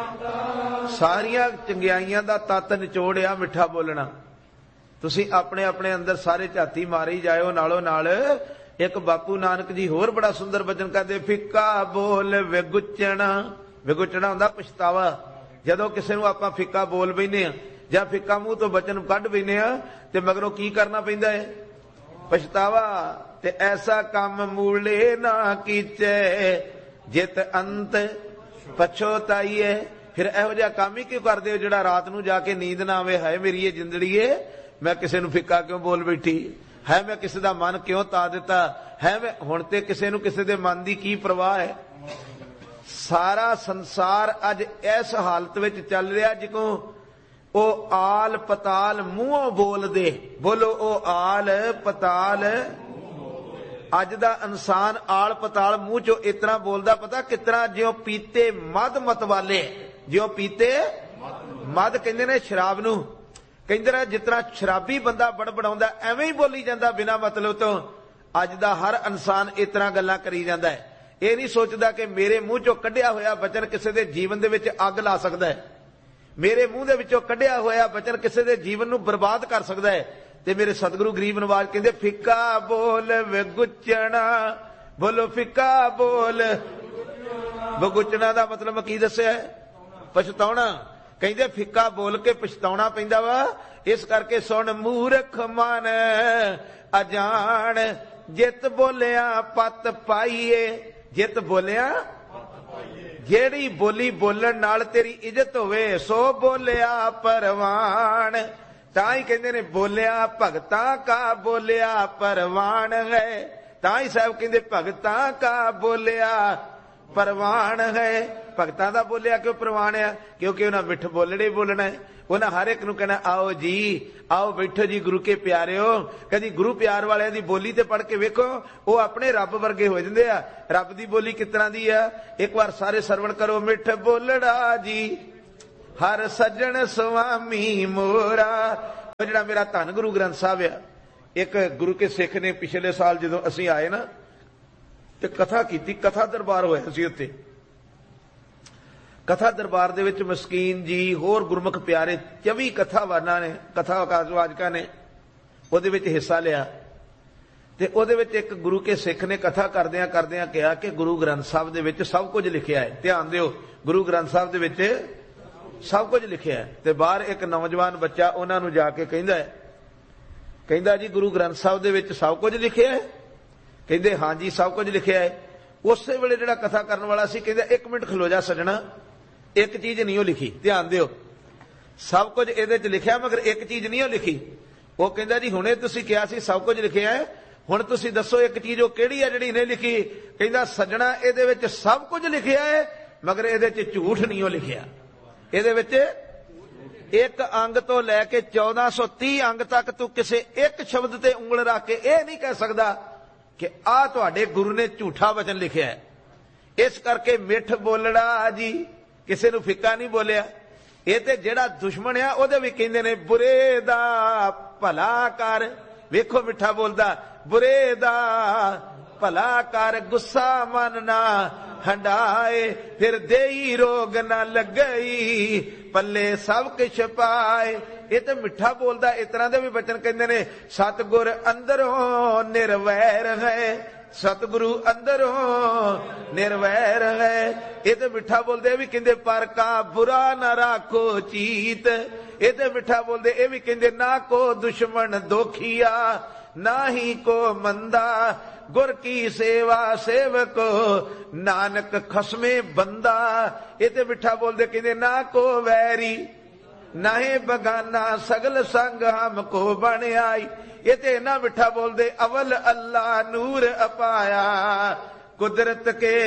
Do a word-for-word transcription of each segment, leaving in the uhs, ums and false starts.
ਸਾਰੀਆਂ ਚੰਗਿਆਈਆਂ ਦਾ ਤੱਤ ਨਿਚੋੜਿਆ ਮਿੱਠਾ ਬੋਲਣਾ। ਤੁਸੀਂ ਆਪਣੇ ਆਪਣੇ ਅੰਦਰ ਸਾਰੇ ਝਾਤੀ ਮਾਰੀ ਜਾਇਓ। ਨਾਲੋਂ ਨਾਲ ਇੱਕ ਬਾਪੂ ਨਾਨਕ ਜੀ ਹੋਰ ਬੜਾ ਸੁੰਦਰ ਬਚਨ ਕਰਦੇ, ਫਿੱਕਾ ਬੋਲ ਵਿਗੁਚਣਾ। ਵਿਗੁਚਣਾ ਹੁੰਦਾ ਪਛਤਾਵਾ। ਜਦੋਂ ਕਿਸੇ ਨੂੰ ਆਪਾਂ ਫਿੱਕਾ ਬੋਲ ਬੈਨੇ ਆ ਜਾਂ ਫਿੱਕਾ ਮੂੰਹ ਤੋਂ ਬਚਨ ਕੱਢ ਬੈਨੇ ਆ ਤੇ ਮਗਰੋਂ ਕੀ ਕਰਨਾ ਪੈਂਦਾ ਹੈ? ਪਛਤਾਵਾ। ਤੇ ਐਸਾ ਕੰਮ ਮੂਲੇ ਨਾ ਕੀਚੇ ਜਿਤ ਅੰਤ ਪਛੋਤਾਈਏ। ਫਿਰ ਇਹੋ ਜਿਹਾ ਕੰਮ ਹੀ ਕਿਉਂ ਕਰਦੇ ਹੋ ਜਿਹੜਾ ਰਾਤ ਨੂੰ ਜਾ ਕੇ ਨੀਂਦ ਨਾ ਆਵੇ, ਹਾਏ ਮੇਰੀ ਇਹ ਜ਼ਿੰਦੜੀਏ ਮੈਂ ਕਿਸੇ ਨੂੰ ਫਿੱਕਾ ਕਿਉਂ ਬੋਲ ਬੈਠੀ, ਹੈ ਮੈਂ ਕਿਸੇ ਦਾ ਮਨ ਕਿਉਂ ਤਾ ਦਿੱਤਾ ਹੈ। ਮੈਂ ਹੁਣ ਤੇ ਕਿਸੇ ਨੂੰ ਕਿਸੇ ਦੇ ਮਨ ਦੀ ਕੀ ਪਰਵਾਹ ਹੈ। ਸਾਰਾ ਸੰਸਾਰ ਅੱਜ ਇਸ ਹਾਲਤ ਵਿੱਚ ਚੱਲ ਰਿਹਾ ਜਿਵੇਂ ਉਹ ਆਲ ਪਤਾਲ ਮੂੰਹੋਂ ਬੋਲਦੇ। ਬੋਲੋ ਉਹ ਆਲ ਪਤਾਲ। ਅੱਜ ਦਾ ਇਨਸਾਨ ਆਲ ਪਤਾਲ ਮੂੰਹ ਚੋਂ ਇਤਨਾ ਬੋਲਦਾ, ਪਤਾ ਕਿਤਨਾ? ਜਿਉਂ ਪੀਤੇ ਮਦ ਮਤਵਾਲੇ। ਜਿਉਂ ਪੀਤੇ ਮਦ ਕਹਿੰਦੇ ਨੇ ਸ਼ਰਾਬ ਨੂੰ, ਕਹਿੰਦੇ ਨੇ ਜਿਤਨਾ ਸ਼ਰਾਬੀ ਬੰਦਾ ਬੜਬੜਾਉਂਦਾ ਐਵੇਂ ਹੀ ਬੋਲੀ ਜਾਂਦਾ ਬਿਨਾਂ ਮਤਲਬ ਤੋਂ। ਅੱਜ ਦਾ ਹਰ ਇਨਸਾਨ ਇਤਨਾ ਗੱਲਾਂ ਕਰੀ ਜਾਂਦਾ ਹੈ। ਇਹ ਨਹੀਂ ਸੋਚਦਾ ਕਿ ਮੇਰੇ ਮੂੰਹ ਚੋਂ ਕੱਢਿਆ ਹੋਇਆ ਬਚਨ ਕਿਸੇ ਦੇ ਜੀਵਨ ਦੇ ਵਿੱਚ ਅੱਗ ਲਾ ਸਕਦਾ ਹੈ। ਮੇਰੇ ਮੂੰਹ ਦੇ ਵਿੱਚੋਂ ਕੱਢਿਆ ਹੋਇਆ ਬਚਨ ਕਿਸੇ ਦੇ ਜੀਵਨ ਨੂੰ ਬਰਬਾਦ ਕਰ ਸਕਦਾ ਹੈ। ਤੇ ਮੇਰੇ ਸਤਿਗੁਰੂ ਗਰੀਬ ਨਵਾਜ ਕਹਿੰਦੇ, ਫਿੱਕਾ ਬੋਲ ਵਿਗੁਚਣਾ। ਬੋਲੋ ਫਿੱਕਾ ਬੋਲ ਵਿਗੁਚਣਾ ਦਾ ਮਤਲਬ ਕੀ ਦੱਸਿਆ? ਪਛਤਾਉਣਾ। ਕਹਿੰਦੇ ਫਿੱਕਾ ਬੋਲ ਕੇ ਪਛਤਾਉਣਾ ਪੈਂਦਾ ਵਾ। ਇਸ ਕਰਕੇ ਸੁਣ ਮੂਰਖ ਮਨ ਅਜਾਣ, ਜਿਤ ਬੋਲਿਆ ਪਤ ਪਾਈਏ। ਜਿਤ ਬੋਲਿਆ, ਜਿਹੜੀ ਬੋਲੀ ਬੋਲਣ ਨਾਲ ਤੇਰੀ ਇੱਜ਼ਤ ਹੋਵੇ, ਸੋ ਬੋਲਿਆ ਪਰਵਾਨ। ਤਾਂ ਹੀ ਕਹਿੰਦੇ ਨੇ ਬੋਲਿਆ ਭਗਤਾਂ ਕਾ ਬੋਲਿਆ ਪਰਵਾਨ ਹੈ। ਤਾਂ ਹੀ ਸਾਹਿਬ ਕਹਿੰਦੇ ਭਗਤਾਂ ਕਾ ਬੋਲਿਆ ਪਰਵਾਨ ਹੈ। ਭਗਤਾਂ ਦਾ ਬੋਲਿਆ ਕਿਉਂ ਪ੍ਰਵਾਨ ਆ? ਕਿਉਂਕਿ ਉਹਨਾਂ ਮਿੱਠ ਬੋਲਣੇ ਬੋਲਣਾ ਹੈ। ਉਹਨਾਂ ਹਰ ਇੱਕ ਨੂੰ ਕਹਿਣਾ ਆਓ ਜੀ, ਆਓ ਬੈਠੋ ਜੀ ਗੁਰੂ ਕੇ ਪਿਆਰਿਓ। ਕਦੀ ਗੁਰੂ ਪਿਆਰ ਵਾਲਿਆਂ ਦੀ ਬੋਲੀ ਤੇ ਪੜ੍ਹ ਕੇ ਵੇਖੋ, ਉਹ ਆਪਣੇ ਰੱਬ ਵਰਗੇ ਹੋ ਜਾਂਦੇ ਆ। ਰੱਬ ਦੀ ਬੋਲੀ ਕਿਸ ਤਰ੍ਹਾਂ ਦੀ ਆ? ਇੱਕ ਵਾਰ ਸਾਰੇ ਸਰਵਣ ਕਰੋ। ਮਿੱਠ ਬੋਲੜਾ ਜੀ ਹਰ ਸੱਜਣ ਸੁਆਮੀ ਮੋਰਾ। ਉਹ ਜਿਹੜਾ ਮੇਰਾ ਧੰਨ ਗੁਰੂ ਗ੍ਰੰਥ ਸਾਹਿਬ ਆ, ਇੱਕ ਗੁਰੂ ਕੇ ਸਿੱਖ ਨੇ ਪਿਛਲੇ ਸਾਲ ਜਦੋਂ ਅਸੀਂ ਆਏ ਨਾ ਤੇ ਕਥਾ ਕੀਤੀ, ਕਥਾ ਦਰਬਾਰ ਹੋਇਆ ਸੀ ਉੱਥੇ। ਕਥਾ ਦਰਬਾਰ ਦੇ ਵਿੱਚ ਮਸਕੀਨ ਜੀ ਹੋਰ ਗੁਰਮੁਖ ਪਿਆਰੇ ਚੌਵੀ ਕਥਾਵਾਨਾਂ ਨੇ, ਕਥਾ ਵਾਚਕਾਂ ਨੇ ਉਹਦੇ ਵਿੱਚ ਹਿੱਸਾ ਲਿਆ। ਤੇ ਉਹਦੇ ਵਿੱਚ ਇੱਕ ਗੁਰੂ ਕੇ ਸਿੱਖ ਨੇ ਕਥਾ ਕਰਦਿਆਂ ਕਰਦਿਆਂ ਕਿਹਾ ਕਿ ਗੁਰੂ ਗ੍ਰੰਥ ਸਾਹਿਬ ਦੇ ਵਿੱਚ ਸਭ ਕੁਝ ਲਿਖਿਆ ਹੈ। ਧਿਆਨ ਦਿਓ, ਗੁਰੂ ਗ੍ਰੰਥ ਸਾਹਿਬ ਦੇ ਵਿੱਚ ਸਭ ਕੁਝ ਲਿਖਿਆ ਹੈ। ਤੇ ਬਾਹਰ ਇੱਕ ਨੌਜਵਾਨ ਬੱਚਾ ਉਹਨਾਂ ਨੂੰ ਜਾ ਕੇ ਕਹਿੰਦਾ ਹੈ, ਕਹਿੰਦਾ ਜੀ ਗੁਰੂ ਗ੍ਰੰਥ ਸਾਹਿਬ ਦੇ ਵਿੱਚ ਸਭ ਕੁਝ ਲਿਖਿਆ ਹੈ? ਕਹਿੰਦੇ ਹਾਂਜੀ ਸਭ ਕੁਝ ਲਿਖਿਆ ਹੈ। ਉਸੇ ਵੇਲੇ ਜਿਹੜਾ ਕਥਾ ਕਰਨ ਵਾਲਾ ਸੀ ਕਹਿੰਦਾ ਇੱਕ ਮਿੰਟ ਖਲੋ ਜਾ ਸੱਜਣਾ, ਇੱਕ ਚੀਜ਼ ਨਹੀਂ ਉਹ ਲਿਖੀ। ਧਿਆਨ ਦਿਓ, ਸਭ ਕੁਝ ਇਹਦੇ ਚ ਲਿਖਿਆ ਮਗਰ ਇੱਕ ਚੀਜ਼ ਨਹੀਂ ਉਹ ਲਿਖੀ। ਉਹ ਕਹਿੰਦਾ ਜੀ ਹੁਣੇ ਤੁਸੀਂ ਕਿਹਾ ਸੀ ਸਭ ਕੁਝ ਲਿਖਿਆ ਹੈ, ਹੁਣ ਤੁਸੀਂ ਦੱਸੋ ਇੱਕ ਚੀਜ਼ ਉਹ ਕਿਹੜੀ ਹੈ ਜਿਹੜੀ ਨਹੀਂ ਲਿਖੀ? ਕਹਿੰਦਾ ਸੱਜਣਾ ਇਹਦੇ ਵਿੱਚ ਸਭ ਕੁਝ ਲਿਖਿਆ ਹੈ ਮਗਰ ਇਹਦੇ ਚ ਝੂਠ ਨਹੀਂ ਉਹ ਲਿਖਿਆ। ਇਹਦੇ ਵਿੱਚ ਇੱਕ ਅੰਗ ਤੋਂ ਲੈ ਕੇ ਚੌਦਾਂ ਸੌ ਤੀਹ ਅੰਗ ਤੱਕ ਤੂੰ ਕਿਸੇ ਇੱਕ ਸ਼ਬਦ ਤੇ ਉਂਗਲ ਰੱਖ ਕੇ ਇਹ ਨਹੀਂ ਕਹਿ ਸਕਦਾ ਕਿ ਆਹ ਤੁਹਾਡੇ ਗੁਰੂ ਨੇ ਝੂਠਾ ਵਚਨ ਲਿਖਿਆ ਹੈ। ਇਸ ਕਰਕੇ ਮਿੱਠ ਬੋਲਣਾ ਜੀ, ਕਿਸੇ ਨੂੰ ਫਿੱਕਾ ਨਹੀਂ ਬੋਲਿਆ। ਇਹ ਤੇ ਜਿਹੜਾ ਦੁਸ਼ਮਣ ਆ ਉਹਦੇ ਵੀ ਕਹਿੰਦੇ ਨੇ ਬੁਰੇ ਦਾ ਭਲਾ ਕਰ। ਵੇਖੋ ਮਿੱਠਾ ਬੋਲਦਾ, ਬੁਰੇ ਦਾ ਭਲਾ ਕਰ, ਗੁੱਸਾ ਮਨ ਨਾ ਹੰਡਾਏ, ਫਿਰ ਦੇਈ ਰੋਗ ਨਾ ਲੱਗਈ, ਪੱਲੇ ਸਭ ਕੁਛ ਪਾਏ। ਇਹ ਤੇ ਮਿੱਠਾ ਬੋਲਦਾ। ਇਸ ਤਰ੍ਹਾਂ ਦੇ ਵੀ ਬਚਨ ਕਹਿੰਦੇ ਨੇ, ਸਤਿਗੁਰ ਅੰਦਰੋਂ ਨਿਰਵੈਰ ਹੈ, ਸਤਿਗੁਰੂ ਅੰਦਰੋਂ ਨਿਰਵੈਰ ਹੈ। ਇਹ ਤੇ ਮਿੱਠਾ ਬੋਲਦੇ ਵੀ ਕਹਿੰਦੇ ਪਰ ਕਾ ਬੁਰਾ ਨਾ ਰਾਖੋ ਚੀਤ। ਇਹ ਤੇ ਮਿੱਠਾ ਬੋਲਦੇ ਇਹ ਵੀ ਕਹਿੰਦੇ ਨਾ ਕੋ ਦੁਸ਼ਮਣ ਦੋਖੀਆ ਨਾ ਹੀ ਕੋ ਮੰਦਾ, ਗੁਰ ਕੀ ਸੇਵਾ ਸੇਵਕੋ ਨਾਨਕ ਖਸਮੇ ਬੰਦਾ। ਇਹ ਤੇ ਮਿੱਠਾ ਬੋਲਦੇ ਕਹਿੰਦੇ ਨਾ ਕੋ ਵੈਰੀ ਨਾ ਹੀ ਬਗਾਨਾ, ਸਗਲ ਸੰਗ ਹਮ ਕੋ ਬਣ ਆਈ। ਇਹ ਤੇ ਇੰਨਾ ਮਿੱਠਾ ਬੋਲਦੇ, ਅਵਲ ਅੱਲਾ ਨੂਰ ਅਪਾਇਆ ਕੁਦਰਤ ਕੇ।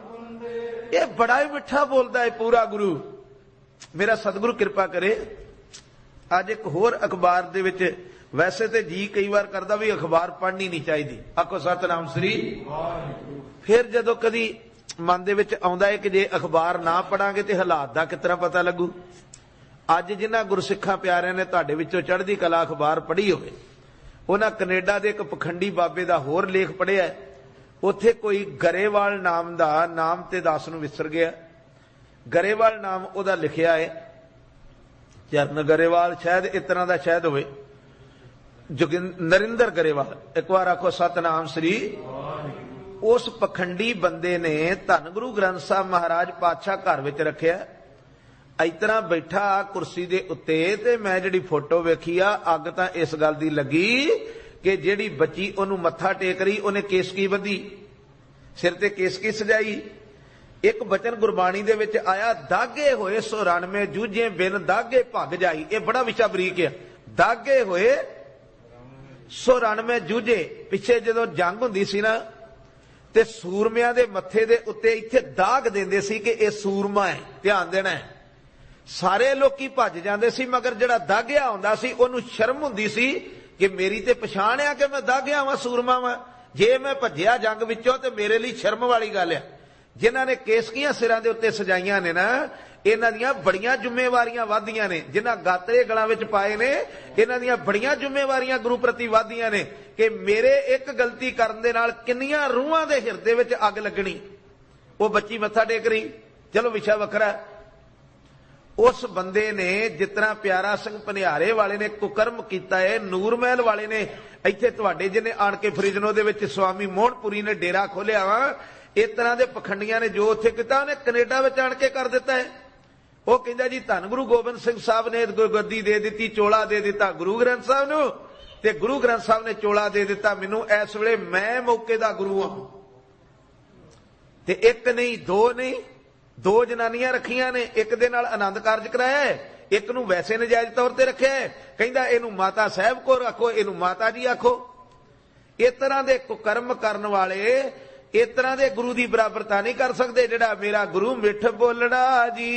ਇਹ ਬੜਾ ਹੀ ਮਿੱਠਾ ਬੋਲਦਾ ਹੈ ਪੂਰਾ ਗੁਰੂ। ਮੇਰਾ ਸਤਿਗੁਰੂ ਕਿਰਪਾ ਕਰੇ। ਅੱਜ ਇੱਕ ਹੋਰ ਅਖਬਾਰ ਦੇ ਵਿੱਚ, ਵੈਸੇ ਤੇ ਜੀ ਕਈ ਵਾਰ ਕਰਦਾ ਵੀ ਅਖਬਾਰ ਪੜ੍ਹਨੀ ਨਹੀਂ ਚਾਹੀਦੀ, ਆਖੋ ਸਤਿਨਾਮ ਸ੍ਰੀ ਵਾਹਿਗੁਰੂ। ਫਿਰ ਜਦੋਂ ਕਦੀ ਮਨ ਦੇ ਵਿੱਚ ਆਉਂਦਾ ਹੈ ਕਿ ਜੇ ਅਖਬਾਰ ਨਾ ਪੜਾਂਗੇ ਤੇ ਹਾਲਾਤ ਦਾ ਕਿਸ ਤਰ੍ਹਾਂ ਪਤਾ ਲੱਗੂ। ਅੱਜ ਜਿਨ੍ਹਾਂ ਗੁਰਸਿੱਖਾਂ ਪਿਆਰਿਆਂ ਨੇ ਤੁਹਾਡੇ ਵਿੱਚੋਂ ਚੜ੍ਹਦੀ ਕਲਾ ਅਖਬਾਰ ਪੜ੍ਹੀ ਹੋਵੇ, ਉਹਨਾਂ ਕੈਨੇਡਾ ਦੇ ਇੱਕ ਪਖੰਡੀ ਬਾਬੇ ਦਾ ਹੋਰ ਲੇਖ ਪੜ੍ਹਿਆ। ਉੱਥੇ ਕੋਈ ਗਰੇਵਾਲ ਨਾਮ ਦਾ, ਨਾਮ ਤੇ ਦਾਸ ਨੂੰ ਵਿਸਰ ਗਿਆ, गरेवाल नाम उहदा लिखिया है, चरण गरेवाल शायद इस तरह का शायद होवे, नरिंदर गरेवाल। एक बार आखो सतनाम श्री। उस पखंडी बंदे ने धन गुरु ग्रंथ साहब महाराज पातशाह घर विच रखिया, इस तरह बैठा कुर्सी दे उत्ते, ते मैं जिहड़ी फोटो वेखी आ अग तां इस गल दी लगी कि जिहड़ी बच्ची ओनू मत्था टेक रही उहने केसकी बधी, सिर ते केसकी सजाई। एक बचन गुरबाणी दे विच आया, दागे होए सौरानवे जूझे बिन दागे भग जाई। ये बड़ा विशा बरीक है। दागे होए सौरानवे जूझे, पिछे जदों जंग हुंदी सी ना ते सूरमियां दे मत्थे दे उत्ते इत्थे दाग देंदे सी कि ये सूरमा है, ध्यान देना है। सारे लोकी भज जांदे सी, मगर जिहड़ा दागिया हुंदा सी ओनू शर्म हुंदी सी कि मेरी ते पछाण आ कि मैं दागिया वां, सूरमा वां। जे मैं भज्जिया जंग विचों ते मेरे लिए शर्म वाली गल है। जिन्हां ने केसकियां सिरां दे उत्ते सजाइयां ने ना, इन्हां दियां बड़ियां जिम्मेवारियां वाधियां ने। जिन्हां गातरे गलां विच पाए ने, इन्हां दियां बड़ियां जिम्मेवारियां गुरु प्रति वाधियां ने कि मेरे एक गलती करन दे नाल किन्नियां रूहां दे हिरदे विच अग लगणी। वो बच्ची मत्था टेक रही, चलो विशा वखरा। उस बंदे ने जितना प्यारा सिंह पनिहारे वाले ने कुकर्म किया है, नूर महल वाले ने इत्थे तुहाडे जिन्हें आण के फरीजनो दे विच स्वामी मोहनपुरी ने डेरा खोलिया वा, इस तरह के पखंडियां ने जो उत्थे कीता उन्हें कनेडा विच आण के कर दिता है। वो कहंदा जी धन गुरु गोबिंद सिंह साहब ने गद्दी दे दी, चोला दे दिता गुरु ग्रंथ साहब नूं, ते गुरु ग्रंथ साहब ने चोला दे दिता मैनूं। इस वेले मैं मौके दा गुरु हां। ते एक नहीं दो नहीं, दो जनानियां रखियां ने, एक दे नाल आनंद कारज कराया है, एक नूं वैसे नजायज तौर ते रखिया है। कहंदा इहनूं माता साहब को रखो, इहनूं माता जी आखो। इस तरह के कुकर्म करन वाले इस तरह के गुरु की बराबरता नहीं कर सकते। जिहड़ा मेरा गुरु मिठ बोलड़ा जी,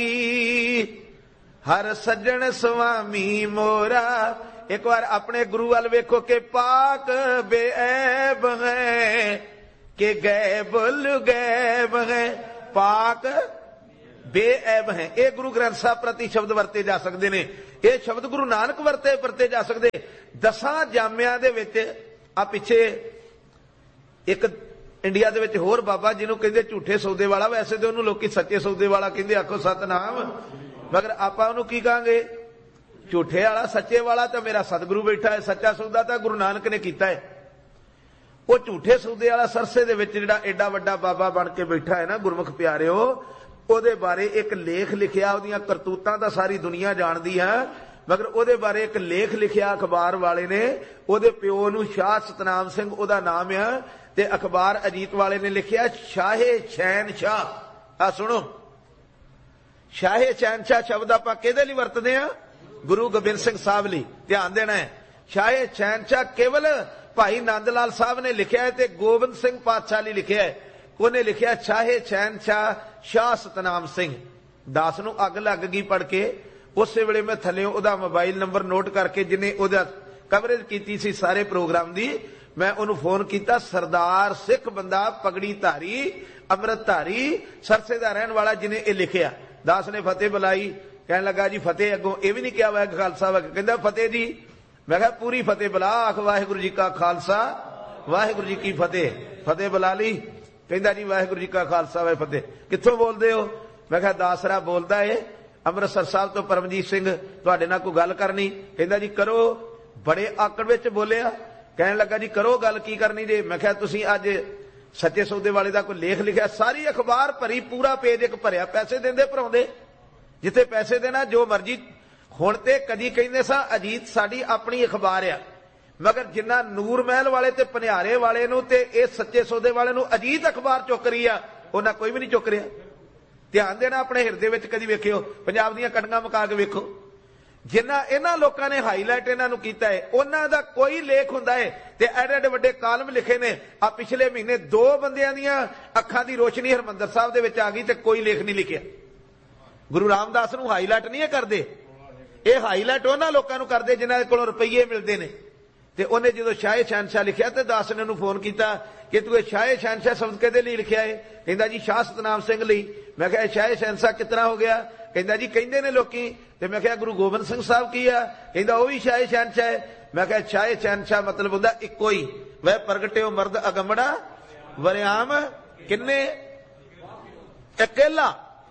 हर सज्जन स्वामी मोरा। एक बार अपने गुरु वाल वेखो कि पाक बेऐब है, कि गैब गैब है, पाक बेऐब है। ये गुरु ग्रंथ साहब प्रति शब्द वरते जा सकते हैं। ये शब्द गुरु नानक वरते वरते जा सकते। दसां जामिया दे विच आ पिछे एक इंडिया दे विच होर बाबा जिन्हों कहते झूठे सौदे वाला, वैसे तो उन्होंने लोग सच्चे सौदे वाला कहते, आखो सतनाम। मगर आपां उन्होंने की कहांगे, झूठे वाला सच्चे वाला तो मेरा सतगुरु बैठा है, सच्चा सौदा तो गुरु नानक ने कीता है। वो झूठे सौदे वाला सरसे दे विच जिहड़ा एडा वड्डा बाबा बन के बैठा है ना, गुरमुख प्यारिओ, ਉਹਦੇ बारे एक लेख लिखिया, ਉਹਦੀਆਂ ਕਰਤੂਤਾਂ ਤਾਂ सारी दुनिया जानती है, मगर ਉਹਦੇ बारे एक लेख लिखिया अखबार वाले ने। ਉਹਦੇ ਪਿਓ ਨੂੰ शाह सतनाम सिंह ਉਹਦਾ नाम है, ते अखबार अजीत वाले ने लिखिया शाहे शहनशाह। आ सुनो, शाहे शहनशाह शब्द आपां किहदे लई वरतदे आ? गुरु गोबिंद सिंह साहब लई। ध्यान देना है, शाहे शहनशाह केवल भाई नंद लाल साहब ने लिखिया है, ते गोबिंद सिंह पातशाह लई लिखिया है। उन्हें लिखिया शाहे शहनशाह शाह सतनाम सिंह। दास नूं अग लग गई पढ़ के। उस वेले मैं थल्लियों उहदा मोबाइल नंबर नोट करके, जिन्हें उहदा कवरेज कीती सी सारे प्रोग्राम दी, मैं उन्होंने फोन किया। सरदार सिख बंदा, पगड़ी धारी, अमृत धारी, सरसे का रहने वाला, जिन्हें ये लिखिया। दास ने फतेह बुलाई, कहने लगा जी फतेह अगों ये भी नहीं किया वाह खालसा वाह, कहता फतेह जी। मैं कहा पूरी फतेह बुला, आख वाहिगुरू जी का खालसा वाहिगुरू जी की फतेह। फतेह बुला ली, कहता जी वाहिगुरू जी का खालसा वाह फतेह। कित्थों बोलते हो? मैं कहा दासरा बोलता है अमृतसर साहब तो परमजीत सिंह, तुहाडे नाल कोई गल करनी। कहता जी करो। बड़े आकड़ विच बोलिया, कहने लगा जी करो गल की करनी जे। मैं कहा तुसीं अज सच्चे सौदे वाले का कोई लेख लिखा, सारी अखबार भरी, पूरा पेज एक भरिया, पैसे देंदे भराउंदे, जिथे पैसे देना जो मर्जी। हुण ते कदी कहंदे सा अजीत साडी अपनी अखबार आ, मगर जिन्ना नूर महल वाले ते पनिहारे वाले नूं ते इह सच्चे सौदे वाले नूं अजीत अखबार चुक रही आ, उन्हां कोई भी नहीं चुक रहा। ध्यान देना, अपने हिरदे विच कदी वेखिओ, पंजाब दीआं कड़ियां मुका के वेखो। जिन्ना इन्हां लोकां ने हाईलाइट इन्हां नूं कीता है, उन्हां दा कोई लेख हुंदा है ते एडे एडे वड्डे कालम लिखे ने। आ पिछले महीने दो बंदियां दीआं अखां दी रोशनी हरमंदर साहब दे विच आ गई ते कोई लेख नहीं लिखिया। गुरु रामदास नूं हाईलाइट नहीं करदे, ये हाईलाइट उन्हां लोकां नूं करदे जिन्हां दे कोलों रुपईए मिलदे ने। ते उन्हें जो शाहे शहनशाह लिखिया ते दास ने उन्होंने फोन किया कि तू ये शाहे शहनशाह शब्द किहदे लई लिखिया है? कहंदा जी शाह सतनाम सिंह लई। मैं कहा शाहे शहनशाह कितना हो गया? कहंदा जी कहंदे ने लोकी। ते मैं कहा गुरु गोबिंद सिंह साहब की है? कहंदा वो भी शाहे शहनशाह है। मैं कहा शाहे शहनशाह मतलब हुंदा इक्को ही, वह प्रगटे मर्द अगमड़ा वरियाम किन्ने अकेला।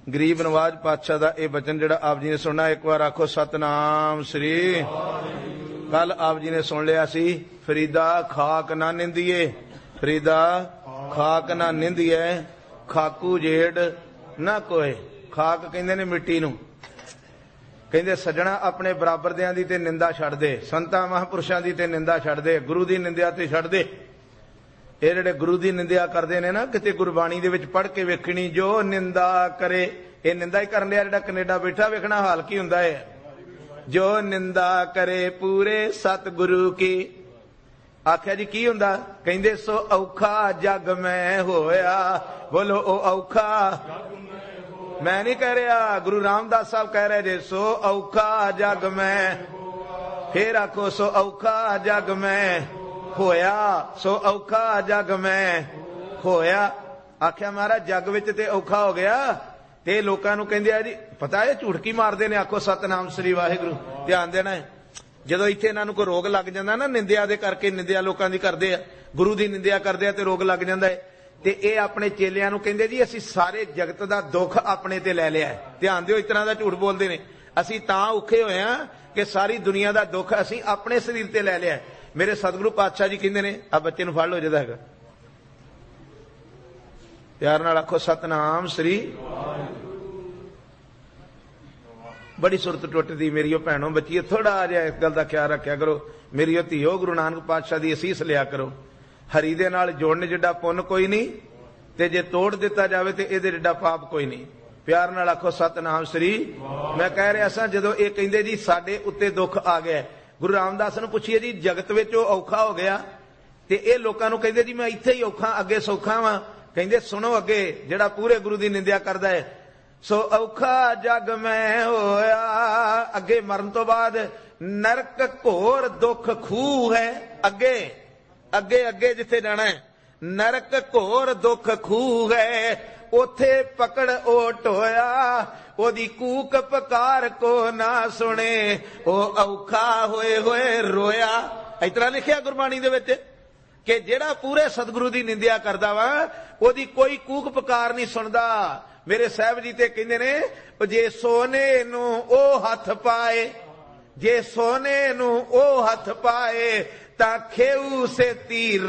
गरीब नवाज पातशाह का यह बचन जिहड़ा आप जी ने सुनना, एक बार आखो सतनाम श्री। कल आप जी ने सुन लिया सी, फरीदा खाक ना निंदिए, फरीदा खाक ना निंदिए, खाकू जेड़ ना कोय। खाक कहंदे ने मिट्टी नूं, कहंदे सज्जणा अपने बराबरदियां दी ते निंदा छड्ड दे, संतां महापुरुषां दी ते निंदा छड्ड दे, गुरु दी निंदा ते छड्ड दे। ਇਹ ਜਿਹੜੇ ਗੁਰੂ ਦੀ ਨਿੰਦਿਆ ਕਰਦੇ ਨੇ ਨਾ, ਕਿਤੇ ਗੁਰਬਾਣੀ ਦੇ ਵਿੱਚ ਪੜ੍ਹ ਕੇ ਵੇਖਣੀ, ਜੋ ਨਿੰਦਾ ਕਰੇ, ਇਹ ਨਿੰਦਾ ਹੀ ਕਰਨ ਲਿਆ। ਜਿਹੜਾ ਕੈਨੇਡਾ ਬੈਠਾ ਵੇਖਣਾ ਹਾਲ ਕੀ ਹੁੰਦਾ ਹੈ। ਜੋ ਨਿੰਦਾ ਕਰੇ ਪੂਰੇ ਸਤਿਗੁਰੂ ਕੀ, ਆਖਿਆ ਜੀ ਕੀ ਹੁੰਦਾ, ਕਹਿੰਦੇ ਸੋ ਔਖਾ ਜਗ ਮੈਂ ਹੋਇਆ। ਬੋਲੋ ਉਹ ਔਖਾ ਮੈਂ ਨਹੀਂ ਕਹਿ ਰਿਹਾ, ਗੁਰੂ ਰਾਮਦਾਸ ਸਾਹਿਬ ਕਹਿ ਰਹੇ ਜੇ ਸੋ ਔਖਾ ਜਗ ਮੈਂ। ਫੇਰ ਆਖੋ ਸੋ ਔਖਾ ਜਗ ਮੈਂ ਹੋਇਆ, ਸੋ ਔਖਾ ਜਗ ਮੈਂ ਹੋਇਆ। ਆਖਿਆ ਮਹਾਰਾਜ ਜੱਗ ਵਿੱਚ ਤੇ ਔਖਾ ਹੋ ਗਿਆ, ਤੇ ਲੋਕਾਂ ਨੂੰ ਕਹਿੰਦੇ ਆ ਜੀ ਪਤਾ ਇਹ ਝੂਠ ਕੀ ਮਾਰਦੇ ਨੇ, ਆਖੋ ਸਤਨਾਮ ਸ੍ਰੀ ਵਾਹਿਗੁਰੂ। ਧਿਆਨ ਦੇਣਾ ਹੈ, ਜਦੋਂ ਇੱਥੇ ਇਹਨਾਂ ਨੂੰ ਕੋਈ ਰੋਗ ਲੱਗ ਜਾਂਦਾ ਨਾ ਨਿੰਦਿਆ ਦੇ ਕਰਕੇ, ਨਿੰਦਿਆ ਲੋਕਾਂ ਦੀ ਕਰਦੇ ਆ, ਗੁਰੂ ਦੀ ਨਿੰਦਿਆ ਕਰਦੇ ਆ ਤੇ ਰੋਗ ਲੱਗ ਜਾਂਦਾ ਹੈ, ਤੇ ਇਹ ਆਪਣੇ ਚੇਲਿਆਂ ਨੂੰ ਕਹਿੰਦੇ ਜੀ ਅਸੀਂ ਸਾਰੇ ਜਗਤ ਦਾ ਦੁੱਖ ਆਪਣੇ ਤੇ ਲੈ ਲਿਆ। ਧਿਆਨ ਦਿਓ, ਇਸ ਤਰ੍ਹਾਂ ਦਾ ਝੂਠ ਬੋਲਦੇ ਨੇ। ਅਸੀਂ ਤਾਂ ਔਖੇ ਹੋਏ ਆ ਕਿ ਸਾਰੀ ਦੁਨੀਆ ਦਾ ਦੁੱਖ ਅਸੀਂ ਆਪਣੇ ਸਰੀਰ ਤੇ ਲੈ ਲਿਆ। ਮੇਰੇ ਸਤਿਗੁਰੂ ਪਾਤਸ਼ਾਹ ਜੀ ਕਹਿੰਦੇ ਨੇ, ਆ ਬੱਚੇ ਨੂੰ ਫੜ ਲਓ ਜਿਹਦਾ ਹੈਗਾ, ਪਿਆਰ ਨਾਲ ਆਖੋ ਸਤਨਾਮ ਸ੍ਰੀ। ਬੜੀ ਸੁਰਤ ਟੁੱਟਦੀ ਮੇਰੀਓ ਭੈਣੋ ਬੱਚੀਓ, ਥੋੜਾ ਜਿਹਾ ਇਸ ਗੱਲ ਦਾ ਖਿਆਲ ਰੱਖਿਆ ਕਰੋ। ਮੇਰੀਓ ਧੀਓ, ਗੁਰੂ ਨਾਨਕ ਪਾਤਸ਼ਾਹ ਦੀ ਅਸੀਸ ਲਿਆ ਕਰੋ। ਹਰੀ ਦੇ ਨਾਲ ਜੁੜਨ ਜਿੱਡਾ ਪੁੰਨ ਕੋਈ ਨਹੀਂ, ਤੇ ਜੇ ਤੋੜ ਦਿੱਤਾ ਜਾਵੇ ਤੇ ਇਹਦੇ ਜਿੱਡਾ ਪਾਪ ਕੋਈ ਨਹੀਂ। ਪਿਆਰ ਨਾਲ ਆਖੋ ਸਤਨਾਮ ਸ੍ਰੀ। ਮੈਂ ਕਹਿ ਰਿਹਾ ਸਾਂ, ਜਦੋਂ ਇਹ ਕਹਿੰਦੇ ਜੀ ਸਾਡੇ ਉੱਤੇ ਦੁੱਖ ਆ ਗਿਆ, ਗੁਰੂ ਰਾਮਦਾਸ ਨੂੰ ਪੁੱਛੀਏ ਜੀ ਜਗਤ ਵਿੱਚ ਉਹ ਔਖਾ ਹੋ ਗਿਆ, ਤੇ ਇਹ ਲੋਕਾਂ ਨੂੰ ਕਹਿੰਦੇ ਜੀ ਮੈਂ ਇੱਥੇ ਹੀ ਔਖਾ, ਅੱਗੇ ਸੌਖਾ ਵਾਂ। ਕਹਿੰਦੇ ਸੁਣੋ ਅੱਗੇ, ਜਿਹੜਾ ਪੂਰੇ ਗੁਰੂ ਦੀ ਨਿੰਦਿਆ ਕਰਦਾ ਹੈ, ਸੋ ਔਖਾ ਜਗ ਮੈਂ ਹੋਇਆ। ਅੱਗੇ ਮਰਨ ਤੋਂ ਬਾਅਦ ਨਰਕ ਘੋਰ ਦੁੱਖ ਖੂਹ ਹੈ। ਅੱਗੇ ਅੱਗੇ ਅੱਗੇ ਜਿੱਥੇ ਜਾਣਾ ਹੈ, ਨਰਕ ਘੋਰ ਦੁੱਖ ਖੂਹ ਹੈ, ਉਥੇ ਪਕੜ ਓਟ ਹੋਇਆ। ਉਹਦੀ ਕੂਕ ਪਕਾਰ ਕੋ ਨਾ ਸੁਣੇ, ਉਹ ਔਖਾ ਹੋਏ ਹੋਏ ਰੋਇਆ। ਇਸ ਤਰ੍ਹਾਂ ਲਿਖਿਆ ਗੁਰਬਾਣੀ ਦੇ ਵਿੱਚ ਕਿ ਜਿਹੜਾ ਪੂਰੇ ਸਤਿਗੁਰੂ ਦੀ ਨਿੰਦਿਆ ਕਰਦਾ ਵਾ, ਉਹਦੀ ਕੋਈ ਕੂਕ ਪਕਾਰ ਨਹੀਂ ਸੁਣਦਾ। ਮੇਰੇ ਸਾਹਿਬ ਜੀ ਤੇ ਕਹਿੰਦੇ ਨੇ, ਜੇ ਸੋਨੇ ਨੂੰ ਉਹ ਹੱਥ ਪਾਏ, ਜੇ ਸੋਨੇ ਨੂੰ ਉਹ ਹੱਥ ਪਾਏ, ਤਾਂ ਖੇਊ ਸੇਤੀ